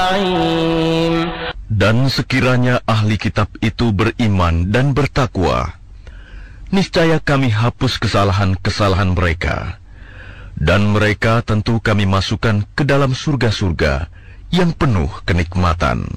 النعيم. Dan sekiranya ahli kitab itu beriman dan bertakwa, niscaya kami hapus kesalahan-kesalahan mereka, dan mereka tentu kami masukkan ke dalam surga-surga yang penuh kenikmatan.